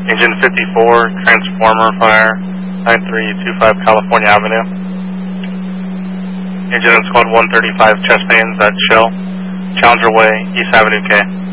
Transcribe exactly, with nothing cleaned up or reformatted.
Engine fifty-four, transformer fire, nine three two five California Avenue. Engine in squad one thirty-five, chest pains at Shell, Challenger Way, East Avenue K.